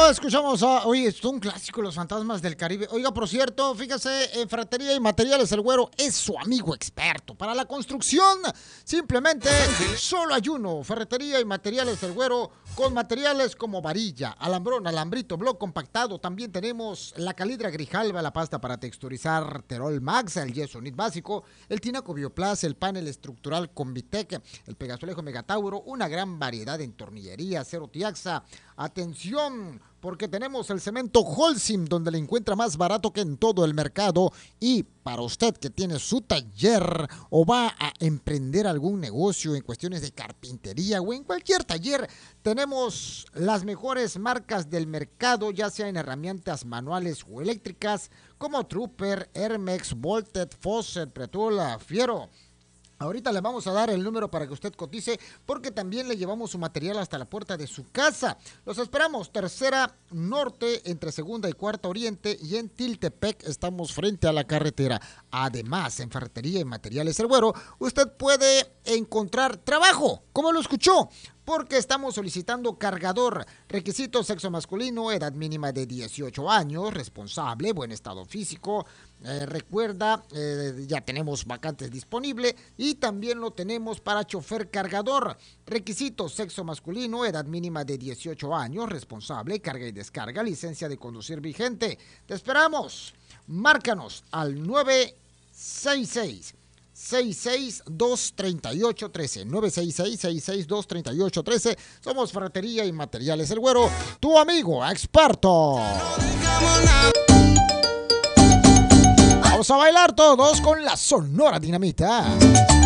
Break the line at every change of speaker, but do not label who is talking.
escuchamos oye, es un clásico, Los Fantasmas del Caribe. Oiga, por cierto, fíjese, en Ferretería y Materiales El Güero es su amigo experto para la construcción. Simplemente solo hay uno. Ferretería y Materiales El Güero, con materiales como varilla, alambrón, alambrito, bloc compactado. También tenemos la calidra Grijalva, la pasta para texturizar Terol Max, el yeso NIT básico, el tinaco Bioplas, el panel estructural Convitec, el pegazulejo Megatauro, una gran variedad en tornillería, Cero Tiaxa. Atención, porque tenemos el cemento Holcim, donde le encuentra más barato que en todo el mercado. Y para usted que tiene su taller o va a emprender algún negocio en cuestiones de carpintería o en cualquier taller, tenemos las mejores marcas del mercado, ya sea en herramientas manuales o eléctricas, como Trooper, Hermex, Volted, Fawcett, Pretola, Fiero. Ahorita le vamos a dar el número para que usted cotice, porque también le llevamos su material hasta la puerta de su casa. Los esperamos, Tercera Norte, entre Segunda y Cuarta Oriente, y en Tiltepec estamos frente a la carretera. Además, en Ferretería y Materiales El Güero, usted puede encontrar trabajo, como lo escuchó, porque estamos solicitando cargador. Requisitos: sexo masculino, edad mínima de 18 años, responsable, buen estado físico. Recuerda, ya tenemos vacantes disponibles y también lo tenemos para chofer cargador. Requisitos: sexo masculino, edad mínima de 18 años, responsable, carga y descarga, licencia de conducir vigente. Te esperamos. Márcanos al 966 6623813 966-6623813. Somos Ferretería y Materiales El Güero, tu amigo experto. Vamos a bailar todos con la Sonora Dinamita.